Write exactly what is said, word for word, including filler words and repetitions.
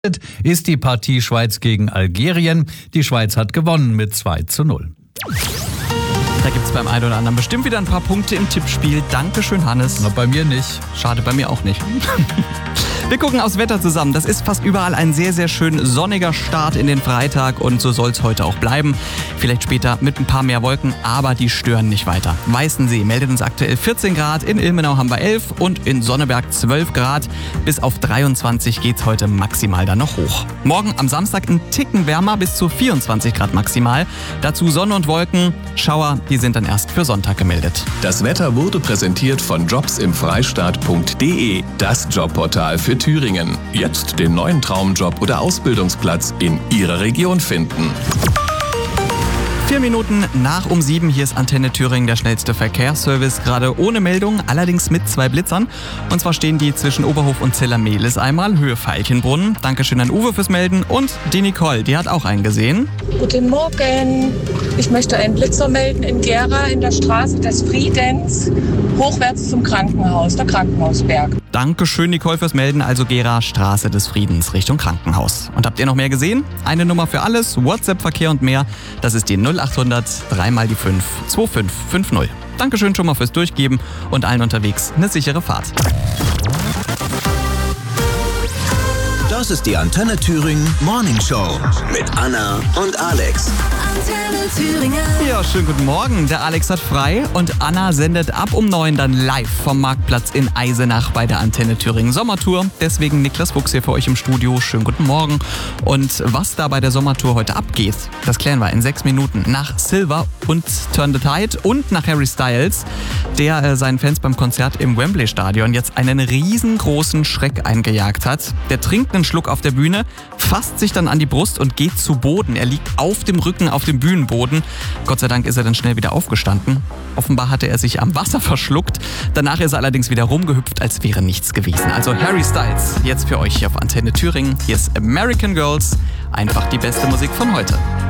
ist die Partie Schweiz gegen Algerien. Die Schweiz hat gewonnen mit zwei zu null. Da gibt es beim einen oder anderen bestimmt wieder ein paar Punkte im Tippspiel. Dankeschön, Hannes. Na, bei mir nicht. Schade, bei mir auch nicht. Wir gucken aufs Wetter zusammen. Das ist fast überall ein sehr, sehr schön sonniger Start in den Freitag und so soll es heute auch bleiben. Vielleicht später mit ein paar mehr Wolken, aber die stören nicht weiter. Weißensee meldet uns aktuell vierzehn Grad, in Ilmenau haben wir elf und in Sonneberg zwölf Grad. Bis auf dreiundzwanzig geht's heute maximal dann noch hoch. Morgen am Samstag ein Ticken wärmer, bis zu vierundzwanzig Grad maximal. Dazu Sonne und Wolken. Schauer, die sind dann erst für Sonntag gemeldet. Das Wetter wurde präsentiert von jobs im freistaat punkt de, das Jobportal für Thüringen. Jetzt den neuen Traumjob oder Ausbildungsplatz in Ihrer Region finden. Vier Minuten nach um sieben, hier ist Antenne Thüringen, der schnellste Verkehrsservice, gerade ohne Meldung, allerdings mit zwei Blitzern. Und zwar stehen die zwischen Oberhof und Zellermehlis einmal, Höhe Veilchenbrunnen. Dankeschön an Uwe fürs Melden und die Nicole, die hat auch einen gesehen. Guten Morgen, ich möchte einen Blitzer melden in Gera in der Straße des Friedens, hochwärts zum Krankenhaus, der Krankenhausberg. Dankeschön, Nicole, fürs Melden. Also Gera, Straße des Friedens Richtung Krankenhaus. Und habt ihr noch mehr gesehen? Eine Nummer für alles, WhatsApp-Verkehr und mehr. Das ist die null achthundert drei mal die fünf zwei fünf fünf null. Dankeschön schon mal fürs Durchgeben und allen unterwegs eine sichere Fahrt. Das ist die Antenne Thüringen Morning Show mit Anna und Alex. Antenne Thüringen. Ja, schönen guten Morgen. Der Alex hat frei und Anna sendet ab um neun dann live vom Marktplatz in Eisenach bei der Antenne Thüringen Sommertour. Deswegen Niklas Fuchs hier für euch im Studio. Schönen guten Morgen. Und was da bei der Sommertour heute abgeht, das klären wir in sechs Minuten nach Silver und Turn the Tide und nach Harry Styles, der äh, seinen Fans beim Konzert im Wembley-Stadion jetzt einen riesengroßen Schreck eingejagt hat. Der trinkt einen Schluck auf der Bühne, fasst sich dann an die Brust und geht zu Boden. Er liegt auf dem Rücken auf dem Bühnenboden. Gott sei Dank ist er dann schnell wieder aufgestanden. Offenbar hatte er sich am Wasser verschluckt. Danach ist er allerdings wieder rumgehüpft, als wäre nichts gewesen. Also Harry Styles, jetzt für euch hier auf Antenne Thüringen. Hier ist American Girls, einfach die beste Musik von heute.